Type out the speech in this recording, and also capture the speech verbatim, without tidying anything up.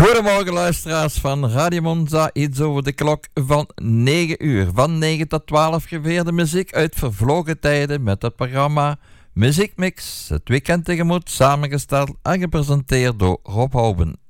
Goedemorgen luisteraars van Radio Monza, iets over de klok van negen uur. Van negen tot twaalf geveerde muziek uit vervlogen tijden met het programma Muziekmix. Het weekend tegemoet, samengesteld en gepresenteerd door Rob Houben.